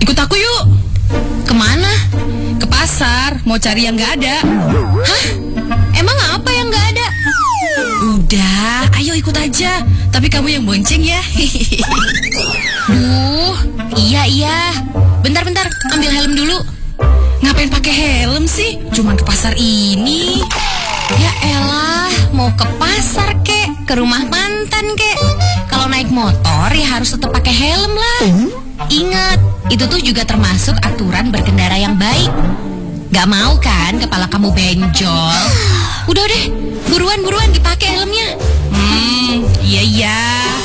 Ikut aku yuk. Kemana? Ke pasar, mau cari yang nggak ada. Hah? Emang apa yang nggak ada? Udah, ayo ikut aja. Tapi kamu yang bonceng ya. Iya. Bentar, ambil helm dulu. Ngapain pakai helm sih? Cuman ke pasar ini. Ya elah, mau ke pasar kek, ke rumah mantan kek. Kalau naik motor ya harus tetap pakai helm lah. Ingat, itu tuh juga termasuk aturan berkendara yang baik. Gak mau kan kepala kamu benjol? Udah deh, buruan dipakai helmnya. Iya.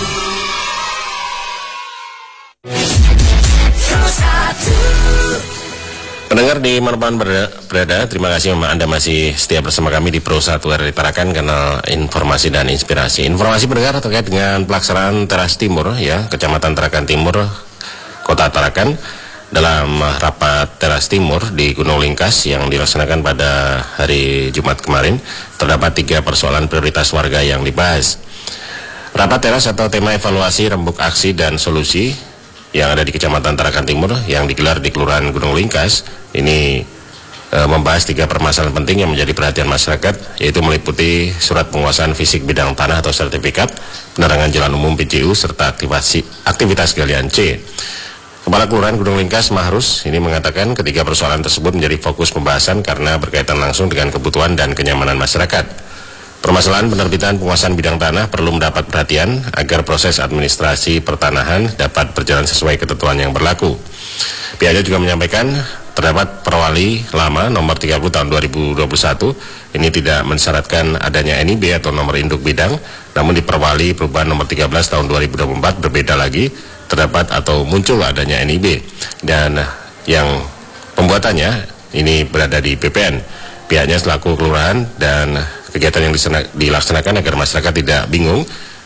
Pendengar di manapun berada, terima kasih Anda masih setia bersama kami di Pro 1 RRI Tarakan, kanal informasi dan inspirasi. Informasi pendengar terkait dengan pelaksanaan Teras Timur, ya, Kecamatan Tarakan Timur, Kota Tarakan, dalam rapat Teras Timur di Gunung Lingkas yang dilaksanakan pada hari Jumat kemarin, terdapat 3 persoalan prioritas warga yang dibahas. Rapat Teras atau tema evaluasi rembuk aksi dan solusi yang ada di Kecamatan Tarakan Timur yang digelar di Kelurahan Gunung Lingkas ini membahas 3 permasalahan penting yang menjadi perhatian masyarakat, yaitu meliputi surat penguasaan fisik bidang tanah atau sertifikat, penerangan jalan umum PJU, serta aktivitas galian C. Kepala Kelurahan Gunung Lingkas Mahrus ini mengatakan ketiga persoalan tersebut menjadi fokus pembahasan karena berkaitan langsung dengan kebutuhan dan kenyamanan masyarakat. Permasalahan penerbitan penguasaan bidang tanah perlu mendapat perhatian agar proses administrasi pertanahan dapat berjalan sesuai ketentuan yang berlaku. Pihaknya juga menyampaikan terdapat perwali lama nomor 30 tahun 2021 ini tidak mensyaratkan adanya NIB atau nomor induk bidang, namun di perwali perubahan nomor 13 tahun 2024 berbeda lagi, terdapat atau muncul adanya NIB dan yang pembuatannya ini berada di BPN. Pihaknya selaku kelurahan dan kegiatan yang dilaksanakan agar masyarakat tidak bingung.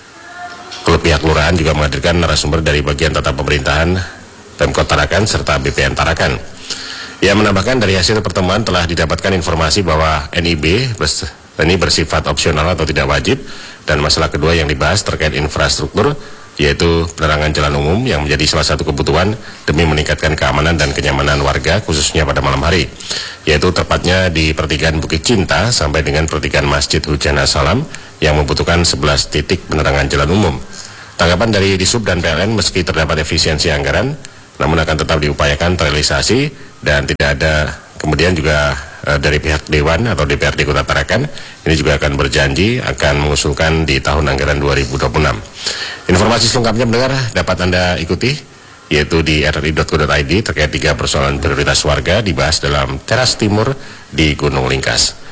Kalau pihak kelurahan juga menghadirkan narasumber dari bagian tata pemerintahan Pemkot Tarakan serta BPN Tarakan. Ia menambahkan dari hasil pertemuan telah didapatkan informasi bahwa NIB ini bersifat opsional atau tidak wajib, dan masalah kedua yang dibahas terkait infrastruktur, yaitu penerangan jalan umum yang menjadi salah satu kebutuhan demi meningkatkan keamanan dan kenyamanan warga khususnya pada malam hari, yaitu tepatnya di pertigaan Bukit Cinta sampai dengan pertigaan Masjid Hujana Salam yang membutuhkan 11 titik penerangan jalan umum. Tanggapan dari Disub dan PLN, meski terdapat efisiensi anggaran, namun akan tetap diupayakan terrealisasi, dan tidak ada kemudian juga dari pihak Dewan atau DPRD Kota Tarakan ini juga akan berjanji akan mengusulkan di tahun anggaran 2026. Informasi selengkapnya mendengar dapat Anda ikuti yaitu di rri.co.id terkait 3 persoalan prioritas warga dibahas dalam Teras Timur di Gunung Lingkas.